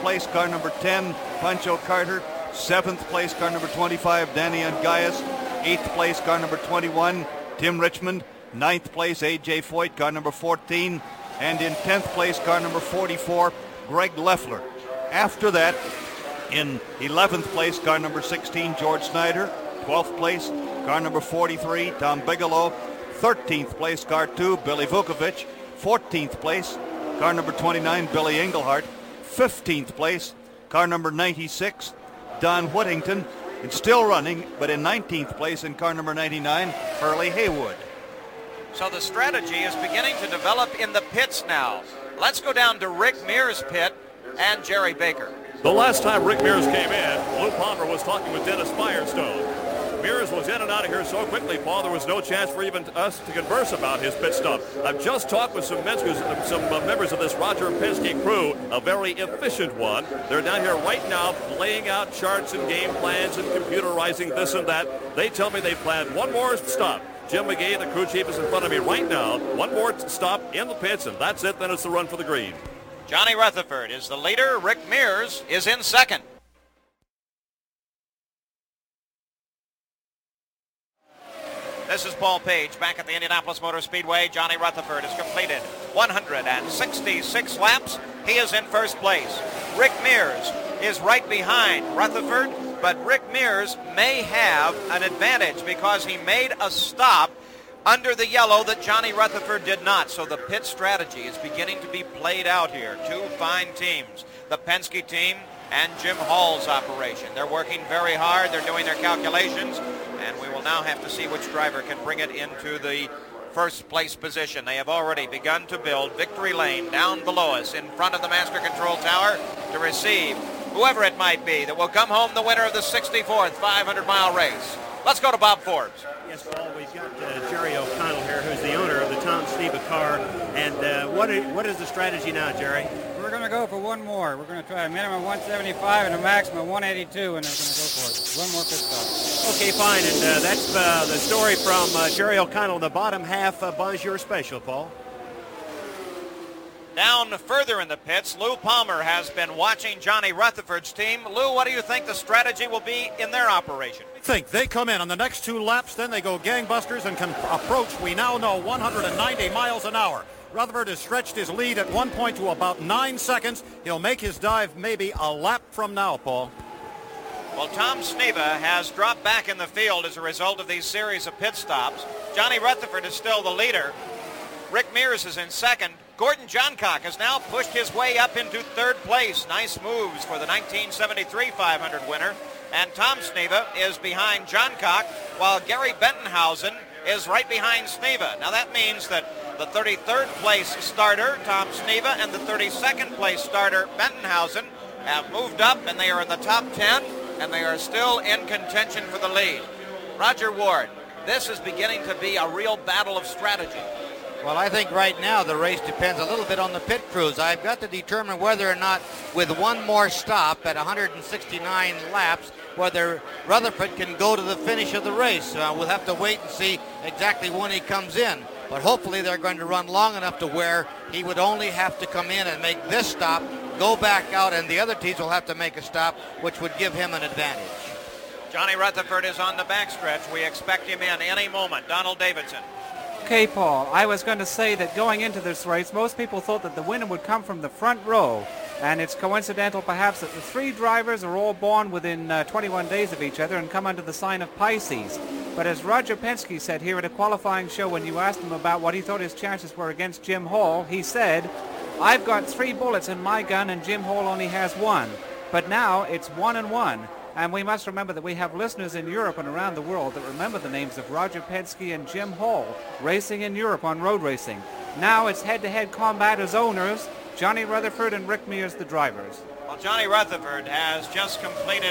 place, car number 10, Pancho Carter. 7th place, car number 25, Danny Ungaius. 8th place, car number 21, Tim Richmond. 9th place, A.J. Foyt, car number 14. And in 10th place, car number 44, Greg Leffler. After that, in 11th place, car number 16, George Snyder. 12th place, car number 43, Tom Bigelow. 13th place, car 2, Billy Vukovic. 14th place, car number 29, Billy Engelhart. 15th place, car number 96, Don Whittington. And still running, but in 19th place in car number 99, Hurley Haywood. So the strategy is beginning to develop in the pits now. Let's go down to Rick Mears' pit and Jerry Baker. The last time Rick Mears came in, Lou Palmer was talking with Dennis Firestone. Mears was in and out of here so quickly, Paul, there was no chance for even us to converse about his pit stop. I've just talked with some members of this Roger Penske crew, a very efficient one. They're down here right now laying out charts and game plans and computerizing this and that. They tell me they planned one more stop. Jim McGee, the crew chief, is in front of me right now. One more stop in the pits, and that's it. Then it's the run for the green. Johnny Rutherford is the leader. Rick Mears is in second. This is Paul Page back at the Indianapolis Motor Speedway. Johnny Rutherford has completed 166 laps. He is in first place. Rick Mears is right behind Rutherford, but Rick Mears may have an advantage because he made a stop under the yellow that Johnny Rutherford did not. So the pit strategy is beginning to be played out here. Two fine teams, the Penske team and Jim Hall's operation. They're working very hard. They're doing their calculations, and we will now have to see which driver can bring it into the first place position. They have already begun to build victory lane down below us in front of the master control tower to receive whoever it might be that will come home the winner of the 64th 500-mile race. Let's go to Bob Forbes. Yes, Paul, we've got Jerry O'Connell here, who's the owner of the Tom Sneva car. And what is the strategy now, Jerry? We're going to go for one more. We're going to try a minimum 175 and a maximum 182, and then we're going to go for it. One more pit stop. Okay, fine. And that's the story from Jerry O'Connell in the bottom half of Bonjour Special, Paul. Down further in the pits, Lou Palmer has been watching Johnny Rutherford's team. Lou, what do you think the strategy will be in their operation? I think they come in on the next two laps, then they go gangbusters and can approach, we now know, 190 miles an hour. Rutherford has stretched his lead at one point to about 9 seconds. He'll make his dive maybe a lap from now, Paul. Well, Tom Sneva has dropped back in the field as a result of these series of pit stops. Johnny Rutherford is still the leader. Rick Mears is in second. Gordon Johncock has now pushed his way up into third place. Nice moves for the 1973 500 winner. And Tom Sneva is behind Johncock, while Gary Bentonhausen is right behind Sneva. Now that means that the 33rd place starter, Tom Sneva, and the 32nd place starter, Bentonhausen, have moved up, and they are in the top 10, and they are still in contention for the lead. Roger Ward, this is beginning to be a real battle of strategy. Well, I think right now the race depends a little bit on the pit crews. I've got to determine whether or not with one more stop at 169 laps, whether Rutherford can go to the finish of the race. We'll have to wait and see exactly when he comes in. But hopefully they're going to run long enough to where he would only have to come in and make this stop, go back out, and the other teams will have to make a stop, which would give him an advantage. Johnny Rutherford is on the backstretch. We expect him in any moment. Donald Davidson. Okay, Paul, I was going to say that going into this race, most people thought that the winner would come from the front row, and it's coincidental perhaps that the three drivers are all born within 21 days of each other and come under the sign of Pisces. But as Roger Penske said here at a qualifying show when you asked him about what he thought his chances were against Jim Hall, he said, "I've got 3 bullets in my gun and Jim Hall only has 1. But now it's 1 and 1. And we must remember that we have listeners in Europe and around the world that remember the names of Roger Penske and Jim Hall racing in Europe on road racing. Now it's head-to-head combat as owners, Johnny Rutherford and Rick Mears the drivers. Well, Johnny Rutherford has just completed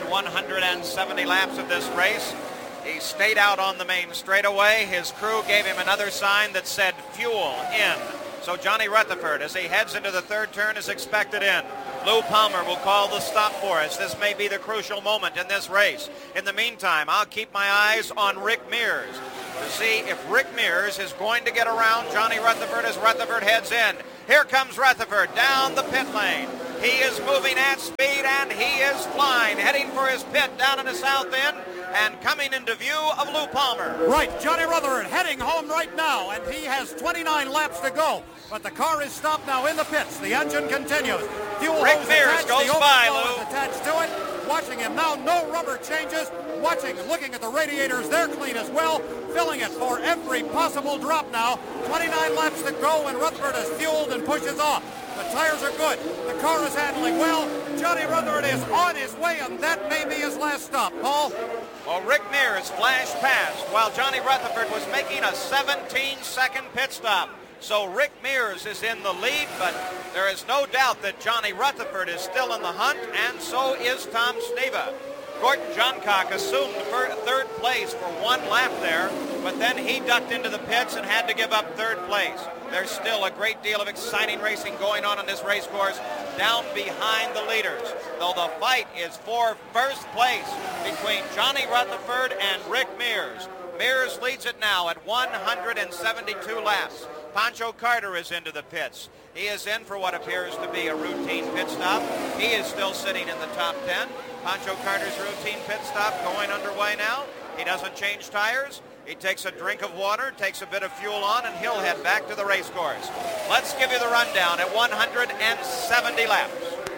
170 laps of this race. He stayed out on the main straightaway. His crew gave him another sign that said fuel in. So Johnny Rutherford, as he heads into the third turn, is expected in. Lou Palmer will call the stop for us. This may be the crucial moment in this race. In the meantime, I'll keep my eyes on Rick Mears to see if Rick Mears is going to get around Johnny Rutherford as Rutherford heads in. Here comes Rutherford down the pit lane. He is moving at speed, and he is flying, heading for his pit down in the south end, and coming into view of Lou Palmer. Right, Johnny Rutherford heading home right now, and he has 29 laps to go. But the car is stopped now in the pits. The engine continues. Fuel Rick hose Mears attached, goes the by, overflow Lou. is attached to it. Watching him now, no rubber changes. Watching, looking at the radiators, they're clean as well. Filling it for every possible drop now. 29 laps to go, and Rutherford is fueled and pushes off. The tires are good. The car is handling well. Johnny Rutherford is on his way, and that may be his last stop. Paul? Well, Rick Mears flashed past while Johnny Rutherford was making a 17-second pit stop. So Rick Mears is in the lead, but there is no doubt that Johnny Rutherford is still in the hunt, and so is Tom Sneva. Gordon Johncock assumed third place for one lap there, but then he ducked into the pits and had to give up third place. There's still a great deal of exciting racing going on this race course down behind the leaders, though the fight is for first place between Johnny Rutherford and Rick Mears. Mears leads it now at 172 laps. Pancho Carter is into the pits. He is in for what appears to be a routine pit stop. He is still sitting in the top 10. Pancho Carter's routine pit stop going underway now. He doesn't change tires. He takes a drink of water, takes a bit of fuel on, and he'll head back to the race course. Let's give you the rundown at 170 laps.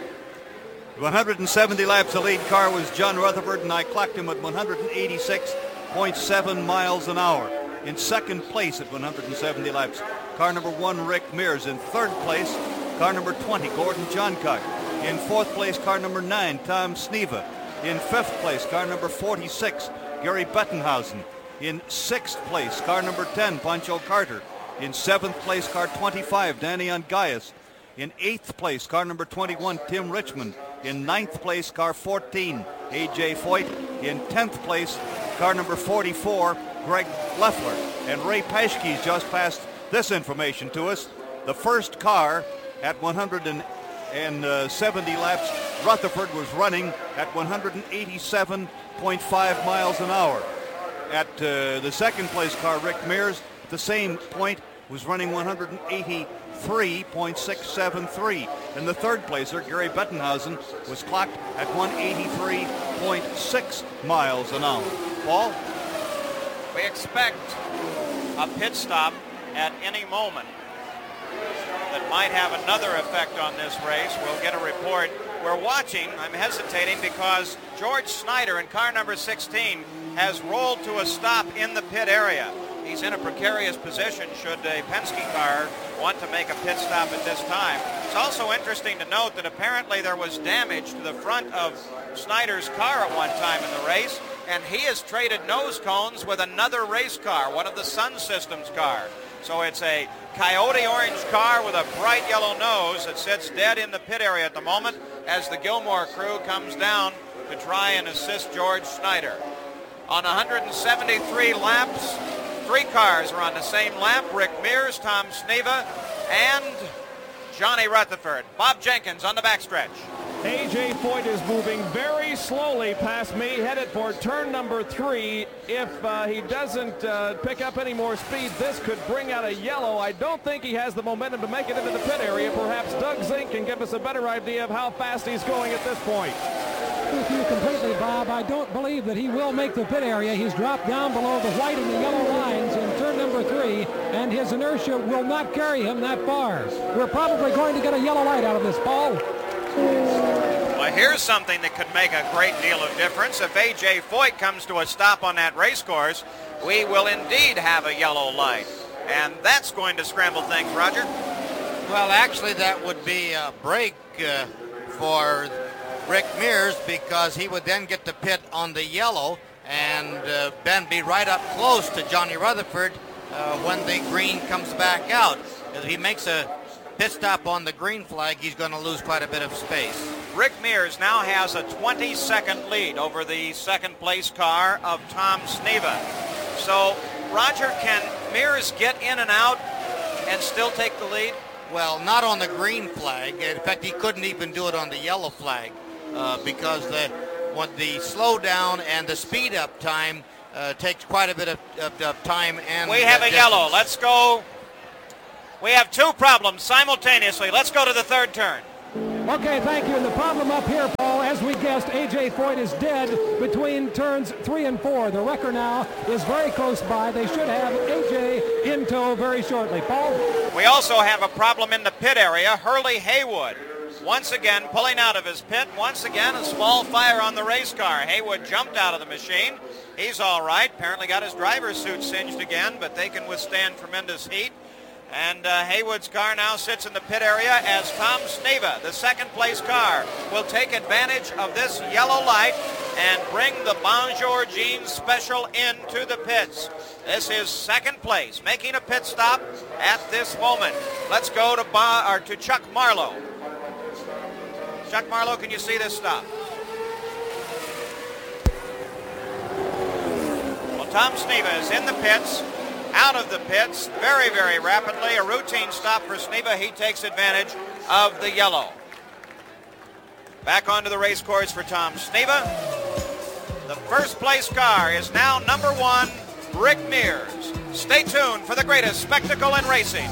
170 laps, the lead car was John Rutherford, and I clocked him at 186.7 miles an hour. In second place at 170 laps, car number 1, Rick Mears. In third place, car number 20, Gordon Johncock. In fourth place, car number 9, Tom Sneva. In fifth place, car number 46, Gary Bettenhausen. In sixth place, car number 10, Pancho Carter. In seventh place, car 25, Danny Ungaius. In eighth place, car number 21, Tim Richmond. In ninth place, car 14, A.J. Foyt. In 10th place, car number 44, Greg Leffler. And Ray Paschke's just passed this information to us. The first car at 170 laps, Rutherford was running at 187.5 miles an hour. At the second place car, Rick Mears, at the same point, was running 183.673. And the third placer, Gary Bettenhausen, was clocked at 183.6 miles an hour. Paul? We expect a pit stop at any moment that might have another effect on this race. We'll get a report. We're watching. I'm hesitating because George Snyder in car number 16 has rolled to a stop in the pit area. He's in a precarious position should a Penske car want to make a pit stop at this time. It's also interesting to note that apparently there was damage to the front of Snyder's car at one time in the race, and he has traded nose cones with another race car, one of the Sun Systems cars. So it's a coyote orange car with a bright yellow nose that sits dead in the pit area at the moment as the Gilmore crew comes down to try and assist George Snyder. On 173 laps, 3 cars are on the same lap: Rick Mears, Tom Sneva, and Johnny Rutherford. Bob Jenkins on the backstretch. A.J. Foyt is moving very slowly past me, headed for turn number 3. If he doesn't pick up any more speed, this could bring out a yellow. I don't think he has the momentum to make it into the pit area. Perhaps Doug Zink can give us a better idea of how fast he's going at this point. With you completely, Bob. I don't believe that he will make the pit area. He's dropped down below the white and the yellow lines in turn number 3, and his inertia will not carry him that far. We're probably going to get a yellow light out of this, Paul. Well, here's something that could make a great deal of difference. If A.J. Foyt comes to a stop on that race course, we will indeed have a yellow light. And that's going to scramble things, Roger. Well, actually, that would be a break for Rick Mears, because he would then get to pit on the yellow and then be right up close to Johnny Rutherford when the green comes back out. If he makes a pit stop on the green flag, he's going to lose quite a bit of space. Rick Mears now has a 20-second lead over the second place car of Tom Sneva. So, Roger, can Mears get in and out and still take the lead? Well, not on the green flag. In fact, he couldn't even do it on the yellow flag because the slowdown and the speed up time takes quite a bit of time. And we have a yellow. Let's go. We have 2 problems simultaneously. Let's go to the third turn. Okay, thank you. And the problem up here, Paul, as we guessed, A.J. Foyt is dead between turns 3 and 4. The wrecker now is very close by. They should have A.J. in tow very shortly. Paul? We also have a problem in the pit area. Hurley Haywood, once again, pulling out of his pit. Once again, a small fire on the race car. Haywood jumped out of the machine. He's all right. Apparently got his driver's suit singed again, but they can withstand tremendous heat. And Haywood's car now sits in the pit area as Tom Sneva, the second place car, will take advantage of this yellow light and bring the Bonjour Jeans Special into the pits. This is second place, making a pit stop at this moment. Let's go to Chuck Marlowe. Chuck Marlowe, can you see this stop? Well, Tom Sneva is in the pits. Out of the pits very, very rapidly. A routine stop for Sneva. He takes advantage of the yellow. Back onto the race course for Tom Sneva. The first place car is now number 1, Rick Mears. Stay tuned for the greatest spectacle in racing.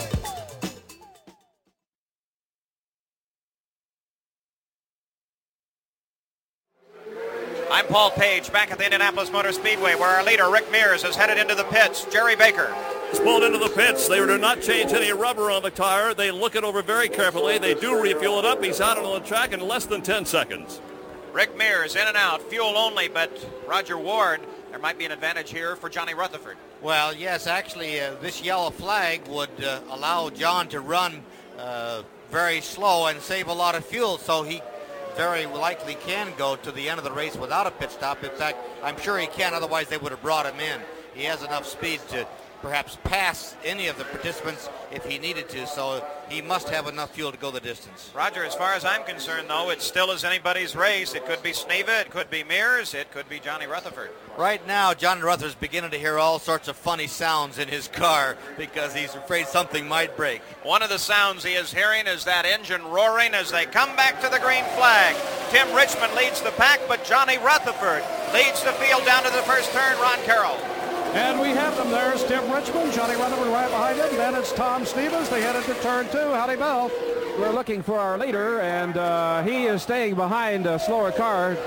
I'm Paul Page, back at the Indianapolis Motor Speedway, where our leader, Rick Mears, is headed into the pits. Jerry Baker. He's pulled into the pits. They do not change any rubber on the tire. They look it over very carefully. They do refuel it up. He's out on the track in less than 10 seconds. Rick Mears in and out, fuel only, but Roger Ward, there might be an advantage here for Johnny Rutherford. Well, yes, actually, this yellow flag would allow John to run very slow and save a lot of fuel, so he very likely can go to the end of the race without a pit stop. In fact, I'm sure he can, otherwise they would have brought him in. He has enough speed to perhaps pass any of the participants if he needed to, so he must have enough fuel to go the distance. Roger, as far as I'm concerned, though, it still is anybody's race. It could be Sneva, it could be Mears, it could be Johnny Rutherford. Right now, Johnny Rutherford's beginning to hear all sorts of funny sounds in his car because he's afraid something might break. One of the sounds he is hearing is that engine roaring as they come back to the green flag. Tim Richmond leads the pack, but Johnny Rutherford leads the field down to the first turn. Ron Carroll. And we have them. There's Tim Richmond, Johnny Rutherford right behind him. Then it's Tom Stevens. They headed to turn 2. Howdy, Bell. We're looking for our leader, and he is staying behind a slower car,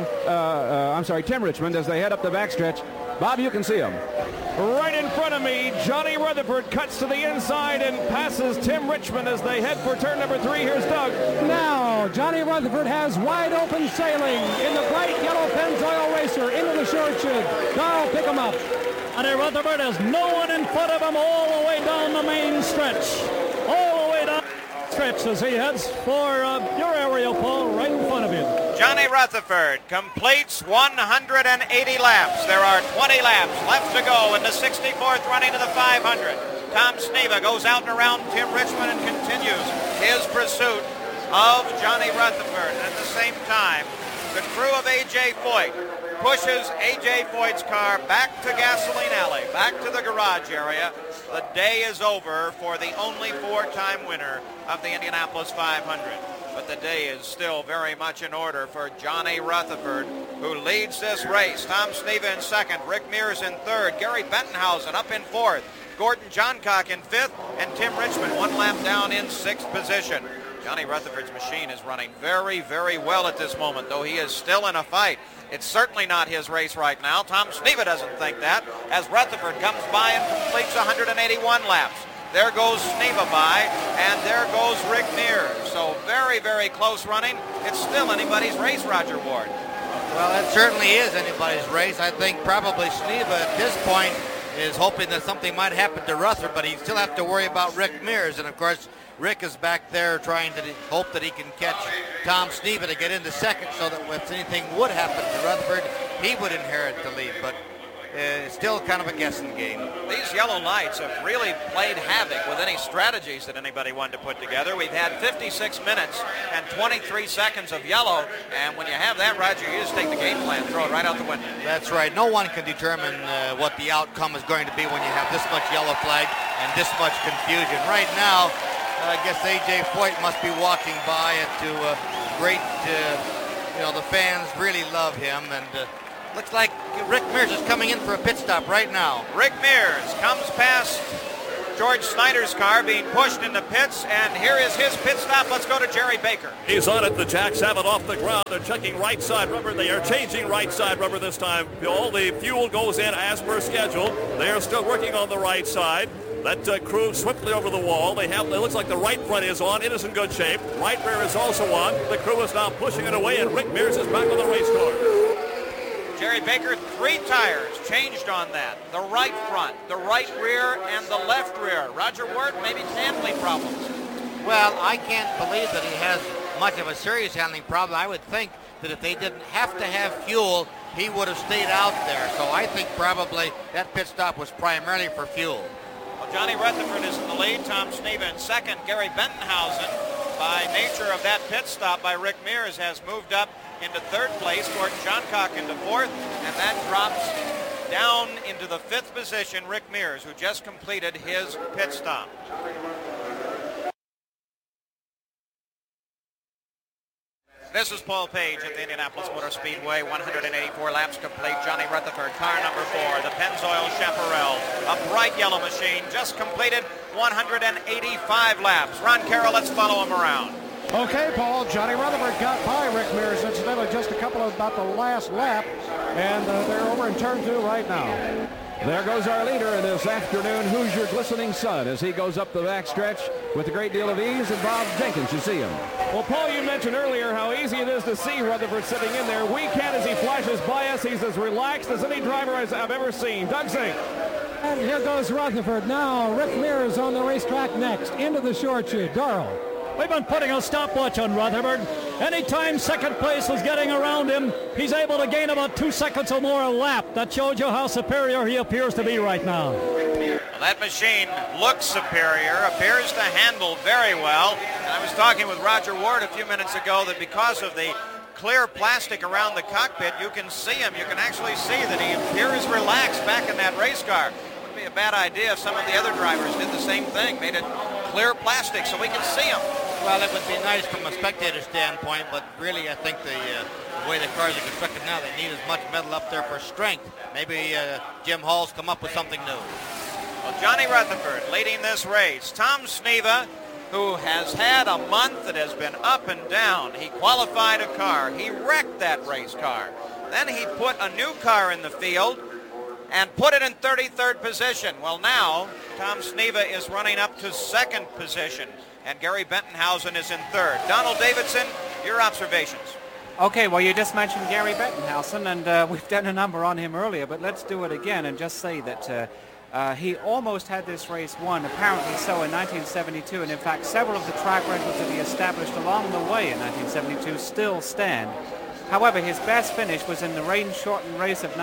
Tim Richmond, as they head up the backstretch. Bob, you can see him. Right in front of me, Johnny Rutherford cuts to the inside and passes Tim Richmond as they head for turn number 3. Here's Doug. Now, Johnny Rutherford has wide open sailing in the bright yellow Pennzoil Racer into the short chute. Carl, pick him up. Johnny Rutherford has no one in front of him all the way down the main stretch. All the way down the stretch as he heads for your aerial, Paul, right in front of you. Johnny Rutherford completes 180 laps. There are 20 laps left to go in the 64th running of the 500. Tom Sneva goes out and around Tim Richmond and continues his pursuit of Johnny Rutherford. At the same time, the crew of A.J. Foyt pushes A.J. Foyt's car back to Gasoline Alley, back to the garage area. The day is over for the only 4-time winner of the Indianapolis 500. But the day is still very much in order for Johnny Rutherford, who leads this race. Tom Sneva in second, Rick Mears in third, Gary Bettenhausen up in fourth, Gordon Johncock in fifth, and Tim Richmond 1 lap down in sixth position. Johnny Rutherford's machine is running very, very well at this moment, though he is still in a fight. It's certainly not his race right now. Tom Sneva doesn't think that, as Rutherford comes by and completes 181 laps. There goes Sneva by, and there goes Rick Mears. So very, very close running. It's still anybody's race, Roger Ward. Well, it certainly is anybody's race. I think probably Sneva at this point is hoping that something might happen to Rutherford, but he still have to worry about Rick Mears. And, of course, Rick is back there trying to hope that he can catch Tom Sneva to get into second so that if anything would happen to Rutherford, he would inherit the lead. But it's still kind of a guessing game. These yellow lights have really played havoc with any strategies that anybody wanted to put together. We've had 56 minutes and 23 seconds of yellow, and when you have that, Roger, you just take the game plan, throw it right out the window. That's right. No one can determine what the outcome is going to be when you have this much yellow flag and this much confusion. Right now, I guess A.J. Foyt must be walking by to great, the fans really love him, and looks like Rick Mears is coming in for a pit stop right now. Rick Mears comes past George Snyder's car being pushed into pits, and here is his pit stop. Let's go to Jerry Baker. He's on it. The jacks have it off the ground. They're checking right side rubber. They are changing right side rubber this time. All the fuel goes in as per schedule. They are still working on the right side. That crew swiftly over the wall. It looks like the right front is on. It is in good shape. Right rear is also on. The crew is now pushing it away, and Rick Mears is back on the race car. Jerry Baker, 3 tires changed on that. The right front, the right rear, and the left rear. Roger Ward, maybe handling problems. Well, I can't believe that he has much of a serious handling problem. I would think that if they didn't have to have fuel, he would have stayed out there. So I think probably that pit stop was primarily for fuel. Well, Johnny Rutherford is in the lead. Tom Sneva in second. Gary Bentonhausen, by nature of that pit stop by Rick Mears, has moved up into third place. Gordon Johncock into fourth, and that drops down into the 5th position Rick Mears, who just completed his pit stop. This is Paul Page at the Indianapolis Motor Speedway. 184 laps complete. Johnny Rutherford, car number 4, the Pennzoil Chaparral, a bright yellow machine, just completed 185 laps. Ron Carroll, let's follow him around. Okay, Paul, Johnny Rutherford got by Rick Mears, incidentally, just a couple of about the last lap, and they're over in turn 2 right now. There goes our leader in this afternoon, Hoosier Glistening Sun, as he goes up the backstretch with a great deal of ease, and Bob Jenkins, you see him. Well, Paul, you mentioned earlier how easy it is to see Rutherford sitting in there. We can as he flashes by us. He's as relaxed as any driver I've ever seen. Doug Zink. And here goes Rutherford. Now Rick Mears on the racetrack next, into the short chute. Darrell. We've been putting a stopwatch on Rutherford. Anytime second place is getting around him, he's able to gain about 2 seconds or more a lap. That shows you how superior he appears to be right now. Well, that machine looks superior, appears to handle very well. And I was talking with Roger Ward a few minutes ago that because of the clear plastic around the cockpit, you can see him. You can actually see that he appears relaxed back in that race car. Wouldn't be a bad idea if some of the other drivers did the same thing, made it clear plastic so we can see him. Well, it would be nice from a spectator standpoint, but really I think the way the cars are constructed now, they need as much metal up there for strength. Maybe Jim Hall's come up with something new. Well, Johnny Rutherford leading this race. Tom Sneva, who has had a month that has been up and down. He qualified a car. He wrecked that race car. Then he put a new car in the field and put it in 33rd position. Well, now Tom Sneva is running up to 2nd position, and Gary Bentonhausen is in 3rd. Donald Davidson, your observations. Okay, well, you just mentioned Gary Bentonhausen, and we've done a number on him earlier, but let's do it again and just say that he almost had this race won, apparently so, in 1972, and in fact several of the track records that he established along the way in 1972 still stand. However, his best finish was in the rain-shortened race of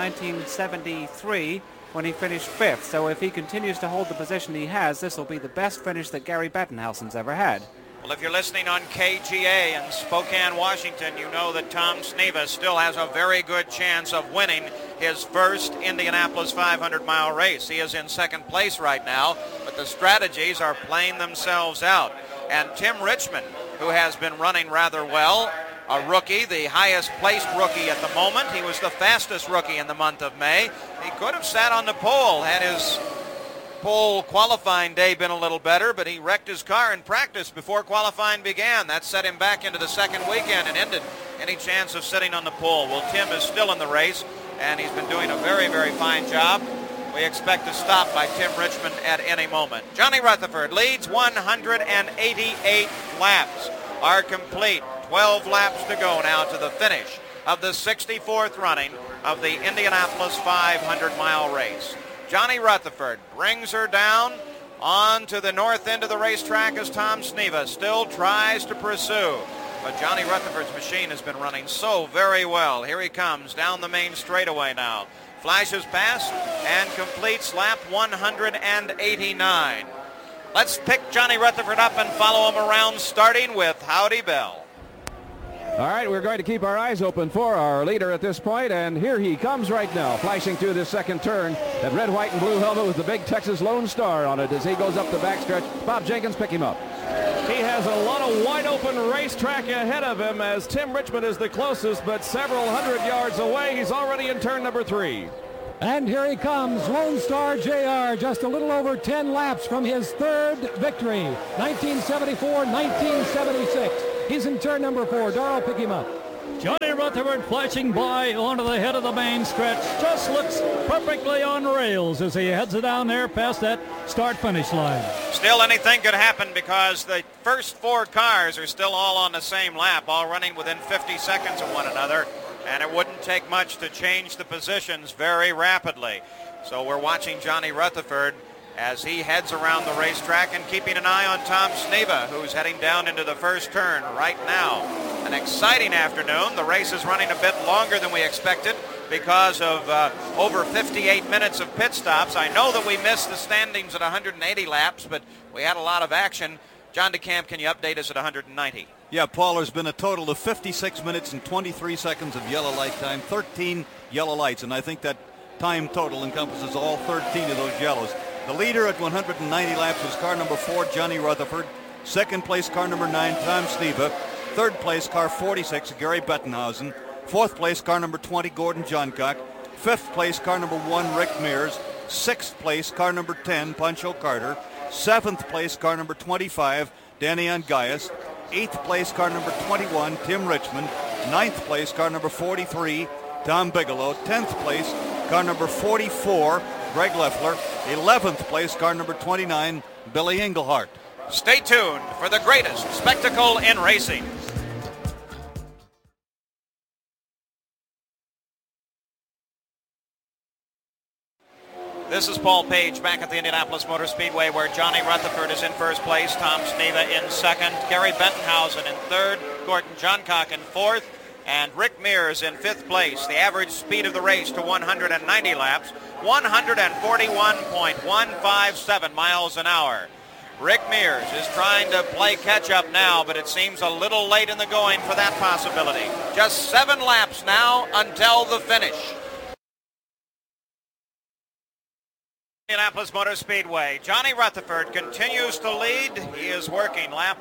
1973 when he finished 5th. So if he continues to hold the position he has, this will be the best finish that Gary Bettenhausen's ever had. Well, if you're listening on KGA in Spokane, Washington, you know that Tom Sneva still has a very good chance of winning his first Indianapolis 500-mile race. He is in 2nd place right now, but the strategies are playing themselves out. And Tim Richmond, who has been running rather well, a rookie, the highest placed rookie at the moment. He was the fastest rookie in the month of May. He could have sat on the pole had his pole qualifying day been a little better, but he wrecked his car in practice before qualifying began. That set him back into the 2nd weekend and ended any chance of sitting on the pole. Well, Tim is still in the race, and he's been doing a very, very fine job. We expect a stop by Tim Richmond at any moment. Johnny Rutherford leads. 188 laps are complete. 12 laps to go now to the finish of the 64th running of the Indianapolis 500-mile race. Johnny Rutherford brings her down on to the north end of the racetrack as Tom Sneva still tries to pursue. But Johnny Rutherford's machine has been running so very well. Here he comes down the main straightaway now. Flashes past and completes lap 189. Let's pick Johnny Rutherford up and follow him around, starting with Howdy Bell. All right, we're going to keep our eyes open for our leader at this point, and here he comes right now, flashing through this 2nd turn. That red, white, and blue helmet with the big Texas Lone Star on it as he goes up the backstretch. Bob Jenkins, pick him up. He has a lot of wide-open racetrack ahead of him as Tim Richmond is the closest, but several hundred yards away. He's already in turn number 3. And here he comes, Lone Star JR, just a little over 10 laps from his third victory, 1974, 1976. He's in turn number 4. Darrell, pick him up. Johnny Rutherford flashing by onto the head of the main stretch. Just looks perfectly on rails as he heads it down there past that start-finish line. Still anything could happen because the first 4 cars are still all on the same lap, all running within 50 seconds of one another, and it wouldn't take much to change the positions very rapidly. So we're watching Johnny Rutherford as he heads around the racetrack and keeping an eye on Tom Sneva, who's heading down into the first turn right now. An exciting afternoon. The race is running a bit longer than we expected because of over 58 minutes of pit stops. I know that we missed the standings at 180 laps, but we had a lot of action. John DeCamp, can you update us at 190? Yeah, Paul, there's been a total of 56 minutes and 23 seconds of yellow light time, 13 yellow lights, and I think that time total encompasses all 13 of those yellows. The leader at 190 laps was car number 4, Johnny Rutherford. Second place, car number 9, Tom Sneva. Third place, car 46, Gary Bettenhausen. Fourth place, car number 20, Gordon Johncock. Fifth place, car number 1, Rick Mears. Sixth place, car number 10, Pancho Carter. Seventh place, car number 25, Danny Angayas. Eighth place, car number 21, Tim Richmond. Ninth place, car number 43, Tom Bigelow. 10th place, car number 44, Greg Leffler. 11th place, car number 29, Billy Englehart. Stay tuned for the greatest spectacle in racing. This is Paul Page back at the Indianapolis Motor Speedway, where Johnny Rutherford is in first place, Tom Sneva in second, Gary Bettenhausen in third, Gordon Johncock in fourth, and Rick Mears in fifth place. The average speed of the race to 190 laps, 141.157 miles an hour. Rick Mears is trying to play catch-up now, but it seems a little late in the going for that possibility. Just 7 laps now until the finish. Indianapolis Motor Speedway. Johnny Rutherford continues to lead. He is working lap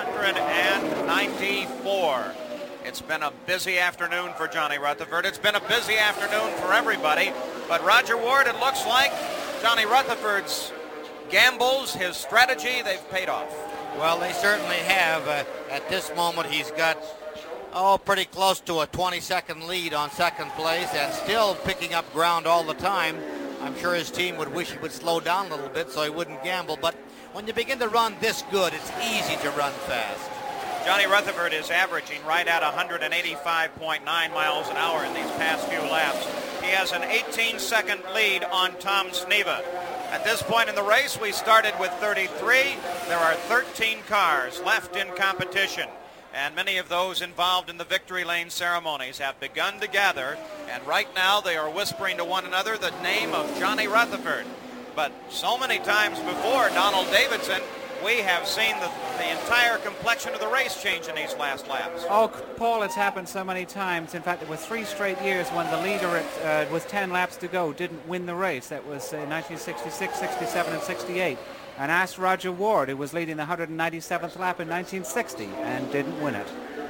194. It's been a busy afternoon for Johnny Rutherford. It's been a busy afternoon for everybody. But Roger Ward, it looks like Johnny Rutherford's gambles, his strategy, they've paid off. Well, they certainly have. At this moment, he's got, pretty close to a 20-second lead on second place and still picking up ground all the time. I'm sure his team would wish he would slow down a little bit so he wouldn't gamble. But when you begin to run this good, it's easy to run fast. Johnny Rutherford is averaging right at 185.9 miles an hour in these past few laps. He has an 18-second lead on Tom Sneva. At this point in the race, we started with 33. There are 13 cars left in competition, and many of those involved in the victory lane ceremonies have begun to gather, and right now they are whispering to one another the name of Johnny Rutherford. But so many times before, Donald Davidson, we have seen the entire complexion of the race change in these last laps. Oh, Paul, it's happened so many times. In fact, there were 3 straight years when the leader with 10 laps to go didn't win the race. That was 1966, 67, and 68. And asked Roger Ward, who was leading the 197th lap in 1960 and didn't win it.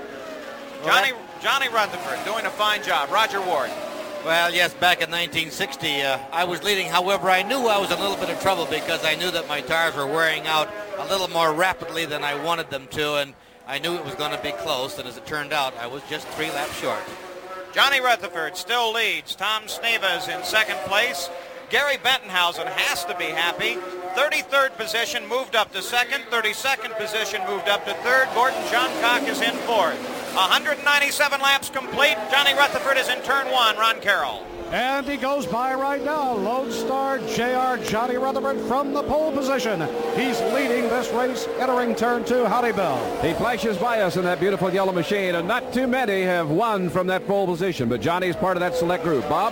Johnny Rutherford doing a fine job. Roger Ward. Well, yes, back in 1960, I was leading. However, I knew I was in a little bit of trouble because I knew that my tires were wearing out a little more rapidly than I wanted them to, and I knew it was going to be close, and as it turned out, I was just 3 laps short. Johnny Rutherford still leads. Tom Sneva is in second place. Gary Bettenhausen has to be happy. 33rd position moved up to second. 32nd position moved up to third. Gordon Johncock is in fourth. 197 laps complete. Johnny Rutherford is in turn 1. Ron Carroll. And he goes by right now. Lone Star JR Johnny Rutherford from the pole position. He's leading this race, entering turn 2. Howdy, Bill. He flashes by us in that beautiful yellow machine, and not too many have won from that pole position, but Johnny's part of that select group. Bob?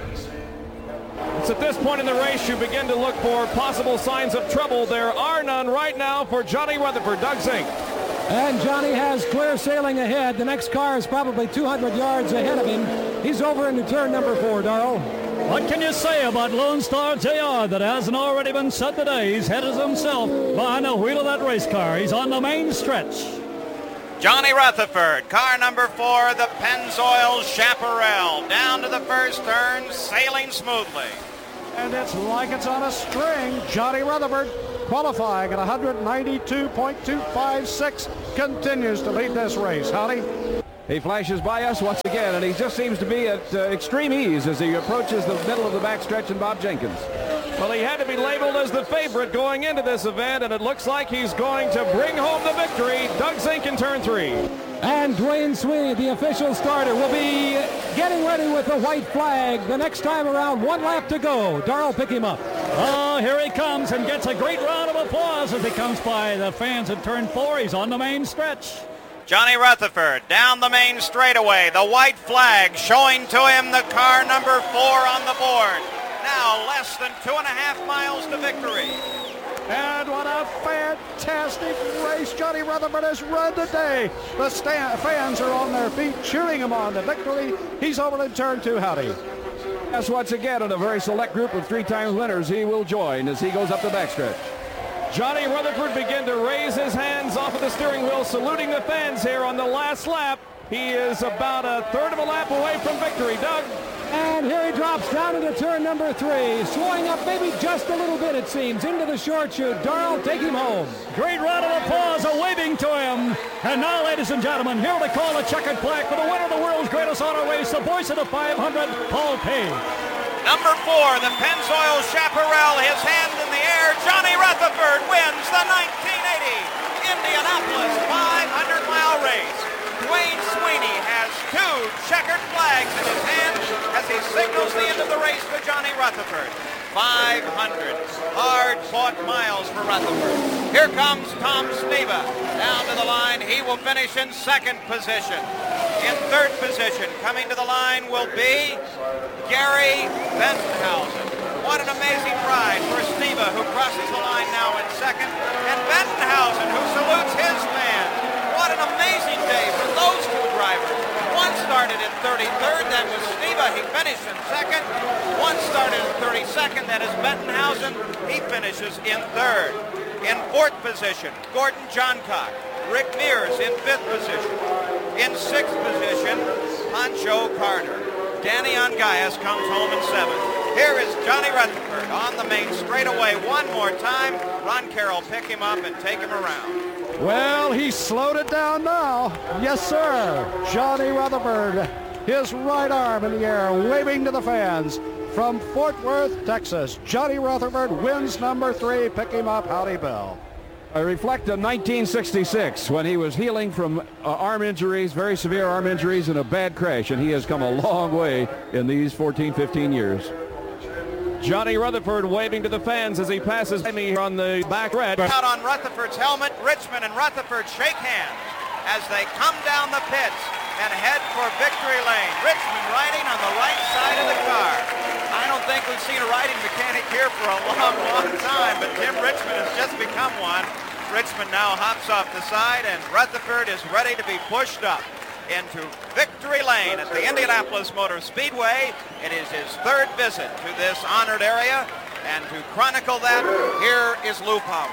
It's at this point in the race you begin to look for possible signs of trouble. There are none right now for Johnny Rutherford. Doug Zink. And Johnny has clear sailing ahead. The next car is probably 200 yards ahead of him. He's over into turn number 4, Darrell. What can you say about Lone Star JR that hasn't already been said today? He's headed himself behind the wheel of that race car. He's on the main stretch. Johnny Rutherford, car number 4, the Pennzoil Chaparral, down to the first turn, sailing smoothly. And it's like it's on a string. Johnny Rutherford, qualifying at 192.256, continues to lead this race. Howdy. He flashes by us once again, and he just seems to be at extreme ease as he approaches the middle of the backstretch and Bob Jenkins. Well, he had to be labeled as the favorite going into this event, and it looks like he's going to bring home the victory. Doug Zink in turn 3. And Dwayne Sweeney, the official starter, will be getting ready with the white flag the next time around. 1 lap to go. Darrell, pick him up. Oh, here he comes and gets a great round of applause as he comes by the fans in turn 4. He's on the main stretch. Johnny Rutherford down the main straightaway. The white flag showing to him the car number 4 on the board. Now less than 2.5 miles to victory. And what a fantastic race Johnny Rutherford has run today. The fans are on their feet cheering him on to victory. He's over in turn 2. Howdy. Yes, once again, in a very select group of 3-time winners, he will join as he goes up the backstretch. Johnny Rutherford began to raise his hands off of the steering wheel, saluting the fans here on the last lap. He is about a third of a lap away from victory. Doug. And here he drops down into turn number 3, slowing up maybe just a little bit, it seems, into the short chute. Darrell, take him home. Great round of applause, a waving to him. And now, ladies and gentlemen, here to call a checkered flag for the winner of the world's greatest auto race, the voice of the 500, Paul Page. Number 4, the Pennzoil Chaparral, his hand in the air. Johnny Rutherford wins the 1980 Indianapolis 500-mile race. Dwayne Sweeney has 2 checkered flags in his hand as he signals the end of the race for Johnny Rutherford. 500 hard-fought miles for Rutherford. Here comes Tom Sneva down to the line. He will finish in 2nd position. In 3rd position, coming to the line will be Gary Bettenhausen. What an amazing ride for Sneva, who crosses the line now in 2nd, and Bettenhausen, who salutes his fans. What an amazing day for those 2 drivers. One started in 33rd, that was Sneva. He finished in 2nd. One started in 32nd, that is Bettenhausen. He finishes in 3rd. In 4th position, Gordon Johncock. Rick Mears in 5th position. In 6th position, Pancho Carter. Danny Ongais comes home in 7th. Here is Johnny Rutherford on the main straightaway one more time. Ron Carroll pick him up and take him around. Well, he slowed it down now. Yes, sir. Johnny Rutherford, his right arm in the air, waving to the fans. From Fort Worth, Texas, Johnny Rutherford wins number 3. Pick him up. Howdy, Bill. I reflect on 1966 when he was healing from arm injuries, very severe arm injuries, and a bad crash, and he has come a long way in these 14, 15 years. Johnny Rutherford waving to the fans as he passes me on the back red. Out on Rutherford's helmet, Richmond and Rutherford shake hands as they come down the pits and head for victory lane. Richmond riding on the right side of the car. I don't think we've seen a riding mechanic here for a long, long time, but Tim Richmond has just become one. Richmond now hops off the side, and Rutherford is ready to be pushed up into victory lane at the Indianapolis Motor Speedway. It is his 3rd visit to this honored area, and to chronicle that, here is Lou Palmer.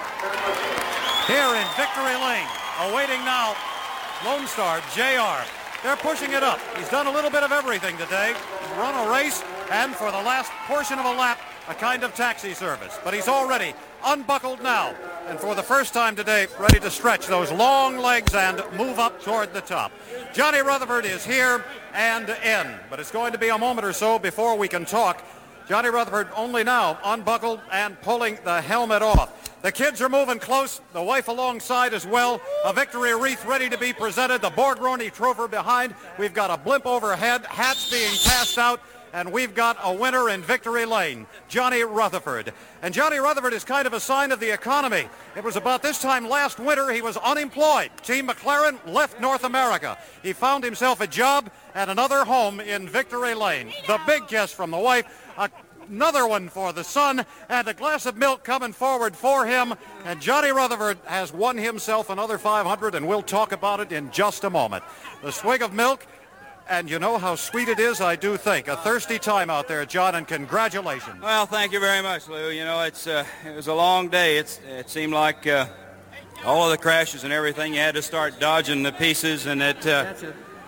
Here in victory lane, awaiting now Lone Star JR. They're pushing it up. He's done a little bit of everything today. He's run a race, and for the last portion of a lap, a kind of taxi service. But he's already unbuckled now, and for the first time today, ready to stretch those long legs and move up toward the top. Johnny Rutherford is here and in, but it's going to be a moment or so before we can talk. Johnny Rutherford only now unbuckled and pulling the helmet off. The kids are moving close, the wife alongside as well. A victory wreath ready to be presented, the Borg-Roney trophy behind. We've got a blimp overhead, hats being passed out, and we've got a winner in victory lane, Johnny Rutherford. And Johnny Rutherford is kind of a sign of the economy. It was about this time last winter he was unemployed. Team McLaren left North America. He found himself a job at another home in victory lane. The big kiss from the wife, another one for the son, and a glass of milk coming forward for him. And Johnny Rutherford has won himself another 500, and we'll talk about it in just a moment. The swig of milk, and you know how sweet it is, I do think. A thirsty time out there, John, and congratulations. Well, thank you very much, Lou. You know, it was a long day. It seemed like all of the crashes and everything, you had to start dodging the pieces, and it got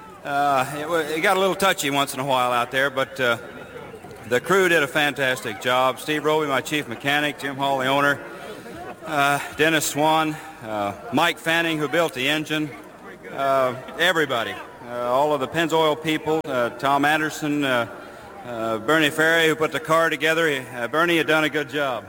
a little touchy once in a while out there, but the crew did a fantastic job. Steve Roby, my chief mechanic, Jim Hall, the owner, Dennis Swan, Mike Fanning, who built the engine, everybody, all of the Pennzoil people, Tom Anderson, Bernie Ferry, who put the car together. Bernie had done a good job.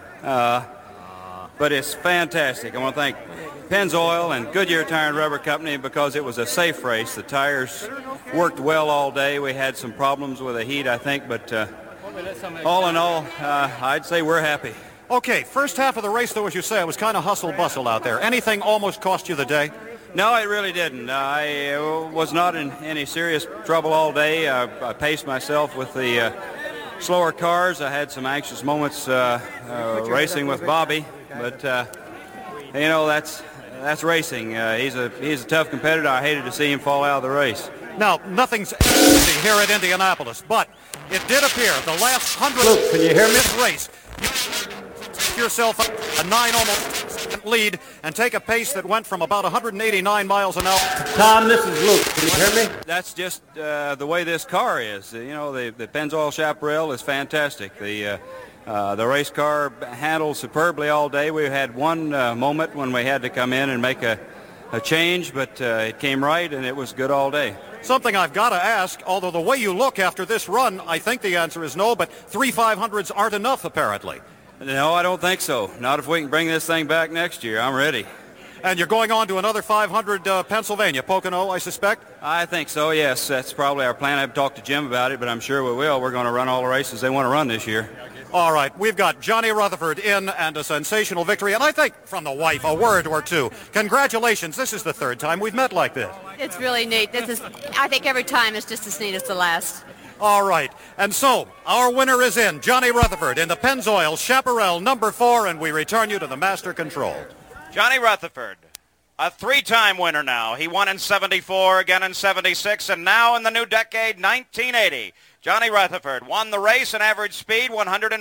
But it's fantastic. I want to thank Pennzoil and Goodyear Tire and Rubber Company because it was a safe race. The tires worked well all day. We had some problems with the heat, I think, but all in all, I'd say we're happy. Okay, first half of the race, though, as you say, it was kind of hustle-bustle out there. Anything almost cost you the day? No, it really didn't. I was not in any serious trouble all day. I paced myself with the slower cars. I had some anxious moments racing with Bobby, but you know, that's racing. He's a tough competitor. I hated to see him fall out of the race. Now, nothing's easy here at Indianapolis, but it did appear the last 100 Luke, can you hear me? This race, you yourself a 9 almost lead and take a pace that went from about 189 miles an hour. Tom, this is Luke. Can you hear me? That's just the way this car is. You know, the Pennzoil Chaparral is fantastic. The race car handled superbly all day. We had one moment when we had to come in and make a change, but it came right, and it was good all day. Something I've got to ask, although the way you look after this run, I think the answer is no, but 3 500s aren't enough, apparently. No, I don't think so. Not if we can bring this thing back next year. I'm ready. And you're going on to another 500 Pennsylvania, Pocono, I suspect? I think so, yes. That's probably our plan. I haven't talked to Jim about it, but I'm sure we will. We're going to run all the races they want to run this year. All right, we've got Johnny Rutherford in and a sensational victory, and I think from the wife a word or two. Congratulations, this is the third time we've met like this. It's really neat. I think every time is just as neat as the last. All right, and so our winner is in, Johnny Rutherford in the Pennzoil Chaparral number 4, and we return you to the master control. Johnny Rutherford, a 3-time winner now. He won in 74, again in 76, and now in the new decade, 1980. Johnny Rutherford won the race in average speed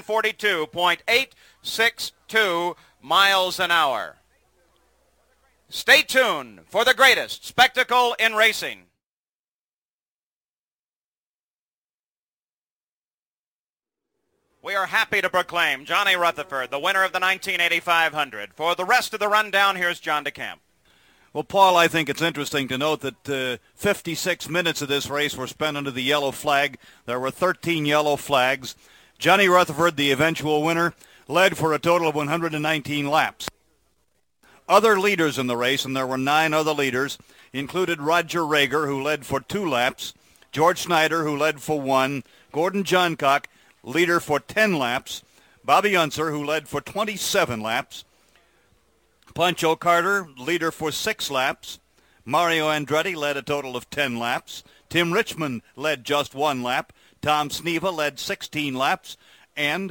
142.862 miles an hour. Stay tuned for the greatest spectacle in racing. We are happy to proclaim Johnny Rutherford the winner of the 1980 500. For the rest of the rundown, here's John DeCamp. Well, Paul, I think it's interesting to note that 56 minutes of this race were spent under the yellow flag. There were 13 yellow flags. Johnny Rutherford, the eventual winner, led for a total of 119 laps. Other leaders in the race, and there were 9 other leaders, included Roger Rager, who led for 2 laps, George Snyder, who led for 1, Gordon Johncock, leader for 10 laps, Bobby Unser, who led for 27 laps, Pancho Carter, leader for 6 laps. Mario Andretti led a total of 10 laps. Tim Richmond led just 1 lap. Tom Sneva led 16 laps. And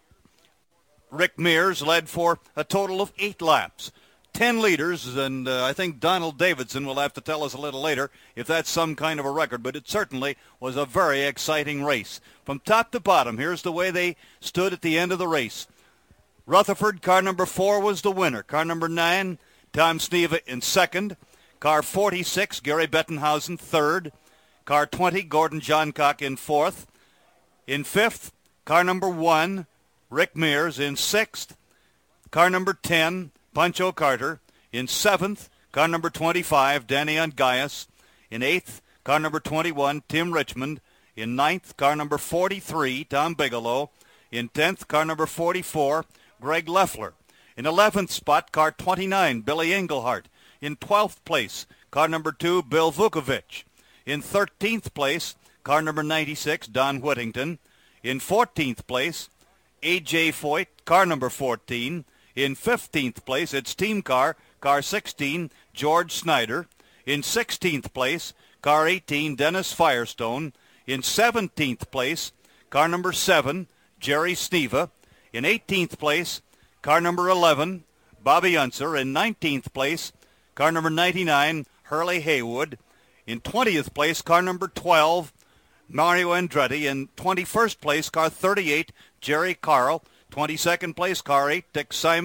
Rick Mears led for a total of 8 laps. 10 leaders, and I think Donald Davidson will have to tell us a little later if that's some kind of a record, but it certainly was a very exciting race. From top to bottom, here's the way they stood at the end of the race. Rutherford, car number 4, was the winner. Car number 9, Tom Sneva in second. Car 46, Gary Bettenhausen, third. Car 20, Gordon Johncock in fourth. In fifth, car number 1, Rick Mears. In sixth, car number 10, Pancho Carter. In seventh, car number 25, Danny Ungaius. In eighth, car number 21, Tim Richmond. In ninth, car number 43, Tom Bigelow. In 10th, car number 44, Greg Leffler. In 11th spot, car 29, Billy Englehart. In 12th place, car number 2, Bill Vukovich. In 13th place, car number 96, Don Whittington. In 14th place, A.J. Foyt, car number 14. In 15th place, it's team car 16, George Snyder. In 16th place, car 18, Dennis Firestone. In 17th place, car number 7, Jerry Sneva. In 18th place, car number 11, Bobby Unser. In 19th place, car number 99, Hurley Haywood. In 20th place, car number 12, Mario Andretti. In 21st place, car 38, Jerry Carl. 22nd place, car 8, Dick Simon.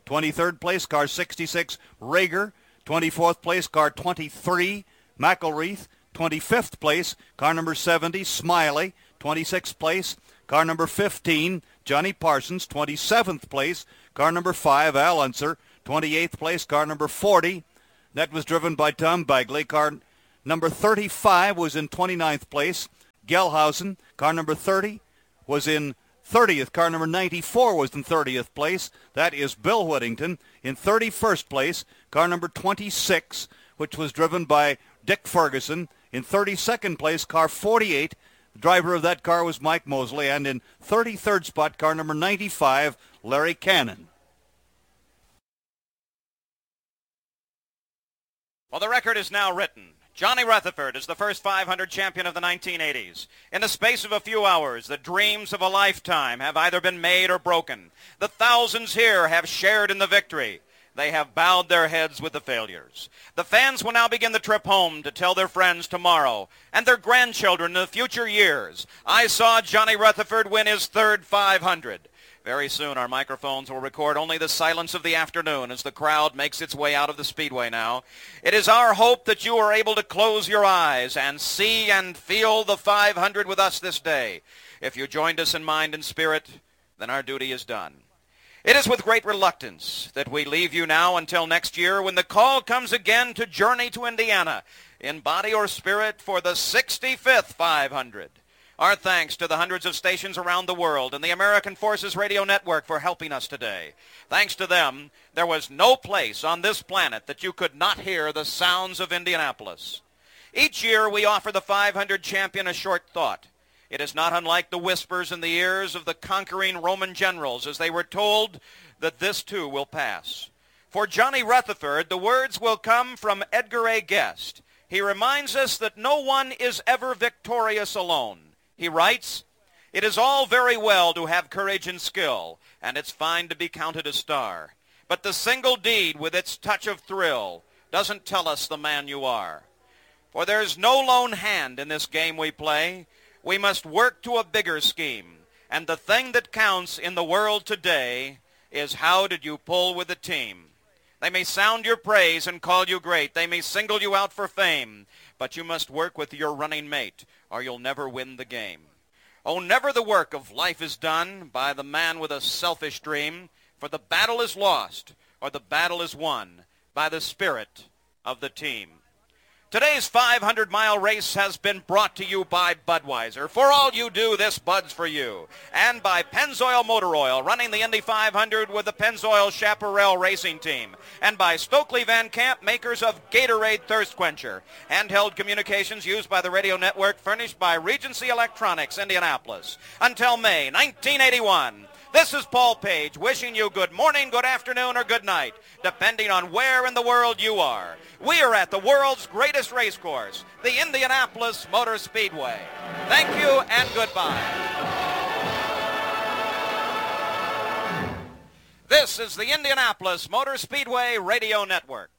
23rd place, car 66, Rager. 24th place, car 23, McElreath. 25th place, car number 70, Smiley. 26th place, car number 15, Johnny Parsons. 27th place, car number 5, Al Unser. 28th place, car number 40. That was driven by Tom Bagley. Car number 35 was in 29th place. Gelhausen, car number 30, was in 30th. Car number 94 was in 30th place. That is Bill Whittington. In 31st place, car number 26, which was driven by Dick Ferguson. In 32nd place, car 48. The driver of that car was Mike Mosley. And in 33rd spot, car number 95, Larry Cannon. Well, the record is now written. Johnny Rutherford is the first 500 champion of the 1980s. In the space of a few hours, the dreams of a lifetime have either been made or broken. The thousands here have shared in the victory. They have bowed their heads with the failures. The fans will now begin the trip home to tell their friends tomorrow and their grandchildren in the future years, I saw Johnny Rutherford win his third 500. Very soon our microphones will record only the silence of the afternoon as the crowd makes its way out of the speedway now. It is our hope that you are able to close your eyes and see and feel the 500 with us this day. If you joined us in mind and spirit, then our duty is done. It is with great reluctance that we leave you now until next year when the call comes again to journey to Indiana in body or spirit for the 65th 500. Our thanks to the hundreds of stations around the world and the American Forces Radio Network for helping us today. Thanks to them, there was no place on this planet that you could not hear the sounds of Indianapolis. Each year we offer the 500 champion a short thought. It is not unlike the whispers in the ears of the conquering Roman generals as they were told that this too will pass. For Johnny Rutherford, the words will come from Edgar A. Guest. He reminds us that no one is ever victorious alone. He writes, "It is all very well to have courage and skill, and it's fine to be counted a star. But the single deed with its touch of thrill doesn't tell us the man you are. For there's no lone hand in this game we play. We must work to a bigger scheme, and the thing that counts in the world today is how did you pull with the team. They may sound your praise and call you great. They may single you out for fame, but you must work with your running mate, or you'll never win the game. Oh, never the work of life is done by the man with a selfish dream, for the battle is lost, or the battle is won by the spirit of the team." Today's 500-mile race has been brought to you by Budweiser. For all you do, this Bud's for you. And by Pennzoil Motor Oil, running the Indy 500 with the Pennzoil Chaparral Racing Team. And by Stokely Van Camp, makers of Gatorade Thirst Quencher. Handheld communications used by the radio network, furnished by Regency Electronics, Indianapolis. Until May 1981. This is Paul Page wishing you good morning, good afternoon, or good night, depending on where in the world you are. We are at the world's greatest race course, the Indianapolis Motor Speedway. Thank you and goodbye. This is the Indianapolis Motor Speedway Radio Network.